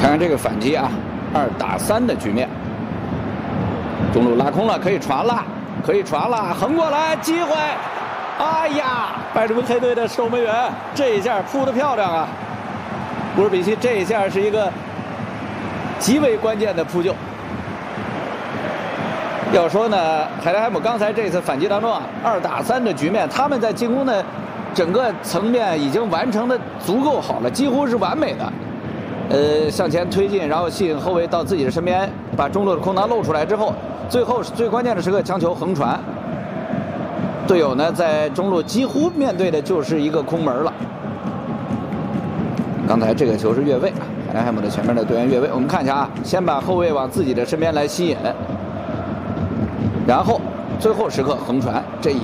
看看这个反击啊，2打3的局面，中路拉空了，可以传了，可以传了，横过来，机会，哎呀，拜仁慕尼黑队的守门员这一下扑得漂亮啊！乌尔比奇这一下是一个极为关键的扑救。要说呢，海德海姆刚才这次反击当中啊，2打3的局面，他们在进攻的整个层面已经完成的足够好了，几乎是完美的。向前推进，然后吸引后卫到自己的身边，把中路的空档露出来之后，最后最关键的时刻将球横传。队友呢在中路几乎面对的就是一个空门了。刚才这个球是越位啊，海德海姆的前面的队员越位。我们看一下啊，先把后卫往自己的身边来吸引，然后最后时刻横传，这